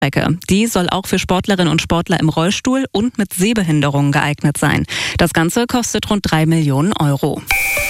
Strecke. Die soll auch für Sportlerinnen und Sportler im Rollstuhl und mit Sehbehinderungen geeignet sein. Das Ganze kostet rund 3 Millionen Euro.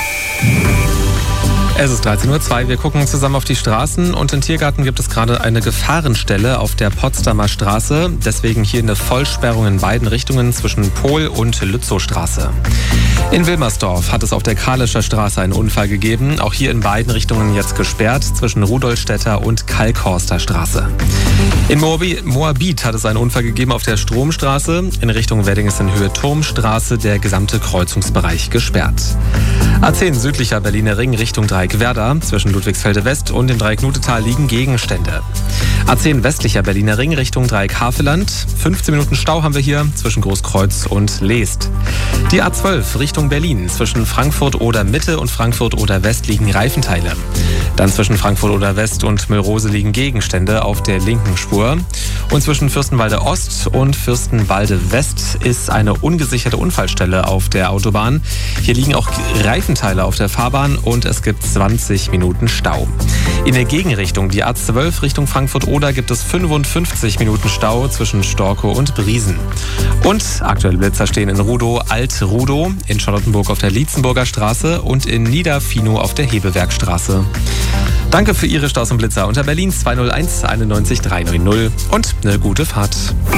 Es ist 13:02 Uhr. Wir gucken zusammen auf die Straßen und in Tiergarten gibt es gerade eine Gefahrenstelle auf der Potsdamer Straße. Deswegen hier eine Vollsperrung in beiden Richtungen zwischen Pohl- und Lützowstraße. In Wilmersdorf hat es auf der Kralischer Straße einen Unfall gegeben. Auch hier in beiden Richtungen jetzt gesperrt zwischen Rudolstädter und Kalkhorster Straße. In Moabit hat es einen Unfall gegeben auf der Stromstraße. In Richtung Wedding in Höhe Turmstraße der gesamte Kreuzungsbereich gesperrt. A10 südlicher Berliner Ring Richtung Dreieck-Werder. Zwischen Ludwigsfelde West und dem Dreieck Nutetal liegen Gegenstände. A10 westlicher Berliner Ring Richtung Dreieck-Havelland. 15 Minuten Stau haben wir hier zwischen Großkreuz und Leest. Die A12 Richtung Berlin. Zwischen Frankfurt oder Mitte und Frankfurt oder West liegen Reifenteile. Dann zwischen Frankfurt oder West und Müllrose liegen Gegenstände auf der linken Spur. Und zwischen Fürstenwalde Ost und Fürstenwalde West ist eine ungesicherte Unfallstelle auf der Autobahn. Hier liegen auch Reifenteile auf der Fahrbahn und es gibt 20 Minuten Stau. In der Gegenrichtung, die A12 Richtung Frankfurt-Oder, gibt es 55 Minuten Stau zwischen Storkow und Briesen. Und aktuelle Blitzer stehen in Rudow, Alt-Rudow, in Charlottenburg auf der Lietzenburger Straße und in Niederfinow auf der Hebewerkstraße. Danke für Ihre Staus und Blitzer unter Berlin 201 91 390 und eine gute Fahrt.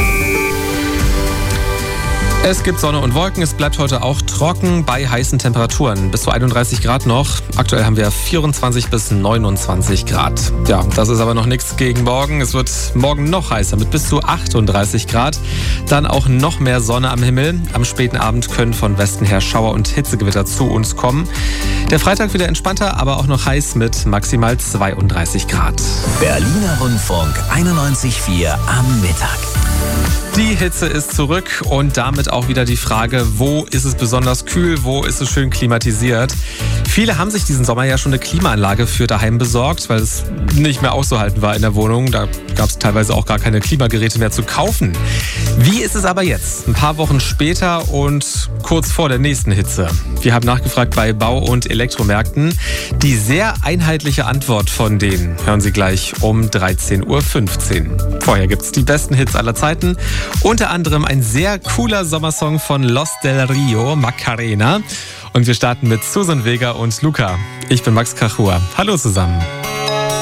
Es gibt Sonne und Wolken, es bleibt heute auch trocken bei heißen Temperaturen. Bis zu 31 Grad noch. Aktuell haben wir 24 bis 29 Grad. Ja, das ist aber noch nichts gegen morgen. Es wird morgen noch heißer mit bis zu 38 Grad. Dann auch noch mehr Sonne am Himmel. Am späten Abend können von Westen her Schauer und Hitzegewitter zu uns kommen. Der Freitag wieder entspannter, aber auch noch heiß mit maximal 32 Grad. Berliner Rundfunk 91,4 am Mittag. Die Hitze ist zurück und damit auch wieder die Frage, wo ist es besonders kühl, wo ist es schön klimatisiert. Viele haben sich diesen Sommer ja schon eine Klimaanlage für daheim besorgt, weil es nicht mehr auszuhalten war in der Wohnung. Da gab es teilweise auch gar keine Klimageräte mehr zu kaufen. Wie ist es aber jetzt? Ein paar Wochen später und kurz vor der nächsten Hitze. Wir haben nachgefragt bei Bau- und Elektromärkten. Die sehr einheitliche Antwort von denen hören Sie gleich um 13:15 Uhr. Vorher gibt es die besten Hits aller Zeiten. Unter anderem ein sehr cooler Sommersong von Los del Rio, Macarena. Und wir starten mit Susan Vega und Luca. Ich bin Max Kachua. Hallo zusammen.